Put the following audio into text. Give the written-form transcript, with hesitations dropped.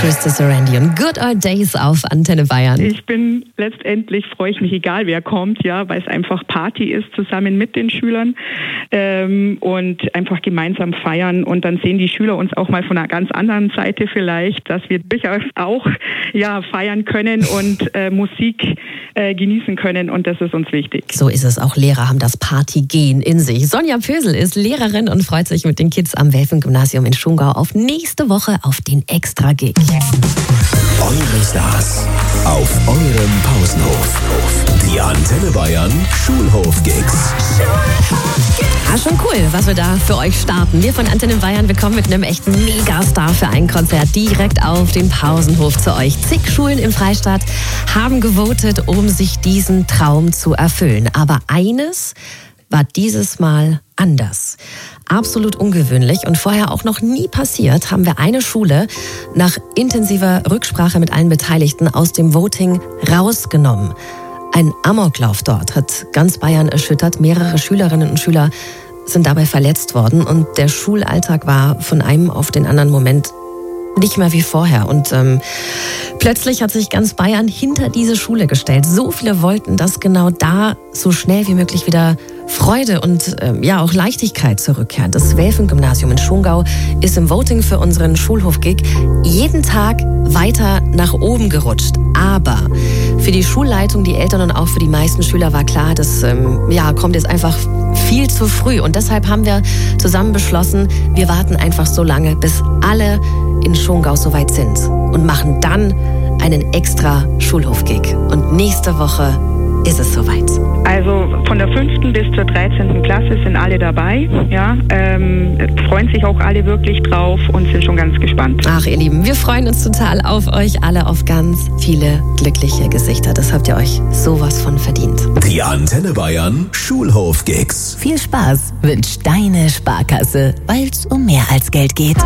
Krista Sarandy und Good Old Days auf Antenne Bayern. Freue ich mich, egal wer kommt, ja, weil es einfach Party ist, zusammen mit den Schülern und einfach gemeinsam feiern. Und dann sehen die Schüler uns auch mal von einer ganz anderen Seite vielleicht, dass wir durchaus auch feiern können und Musik genießen können. Und das ist uns wichtig. So ist es. Auch Lehrer haben das Partygehen in sich. Sonja Pösel ist Lehrerin und freut sich mit den Kids am Welfen-Gymnasium in Schongau auf nächste Woche auf den Extra-Gig. Eure Stars auf eurem Pausenhof. Die Antenne Bayern Schulhof-Gigs. Schon cool, was wir da für euch starten. Wir von Antenne Bayern, wir kommen mit einem echten Megastar für ein Konzert direkt auf den Pausenhof zu euch. Zig Schulen im Freistaat haben gewotet, um sich diesen Traum zu erfüllen. Aber eines war dieses Mal anders. Absolut ungewöhnlich und vorher auch noch nie passiert, haben wir eine Schule nach intensiver Rücksprache mit allen Beteiligten aus dem Voting rausgenommen. Ein Amoklauf dort hat ganz Bayern erschüttert. Mehrere Schülerinnen und Schüler sind dabei verletzt worden und der Schulalltag war von einem auf den anderen Moment nicht mehr wie vorher. Und plötzlich hat sich ganz Bayern hinter diese Schule gestellt. So viele wollten, dass genau da so schnell wie möglich wieder Freude und auch Leichtigkeit zurückkehren. Das Welfen-Gymnasium in Schongau ist im Voting für unseren Schulhof-Gig jeden Tag weiter nach oben gerutscht. Aber für die Schulleitung, die Eltern und auch für die meisten Schüler war klar, das kommt jetzt einfach viel zu früh. Und deshalb haben wir zusammen beschlossen, wir warten einfach so lange, bis alle in Schongau soweit sind und machen dann einen extra Schulhof-Gig. Und nächste Woche ist es soweit. Also von der 5. bis zur 13. Klasse sind alle dabei. Ja, freuen sich auch alle wirklich drauf und sind schon ganz gespannt. Ach ihr Lieben, wir freuen uns total auf euch alle, auf ganz viele glückliche Gesichter. Das habt ihr euch sowas von verdient. Die Antenne Bayern Schulhof-Gigs. Viel Spaß wünscht deine Sparkasse, weil es um mehr als Geld geht.